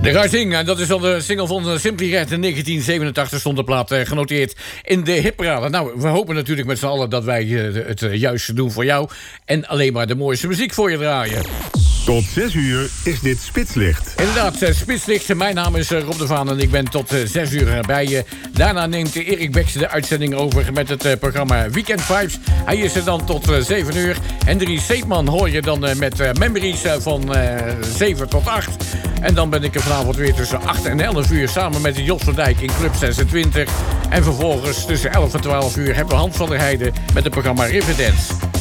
De Rising, en dat is al de single van Simply Red. In 1987 stond de plaat genoteerd in de hitparade. Nou, we hopen natuurlijk met z'n allen dat wij het juiste doen voor jou. En alleen maar de mooiste muziek voor je draaien. Tot 6 uur is dit Spitslicht. Inderdaad, Spitslicht. Mijn naam is Rob de Vaan en ik ben tot 6 uur bij je. Daarna neemt Erik Beks de uitzending over met het programma Weekend Vibes. Hij is er dan tot 7 uur. Henry Seepman hoor je dan met Memories van 7 tot 8. En dan ben ik er vanavond weer tussen 8 en 11 uur samen met Jos van Dijk in Club 26. En vervolgens tussen 11 en 12 uur hebben we Hans van der Heijden met het programma Riverdance.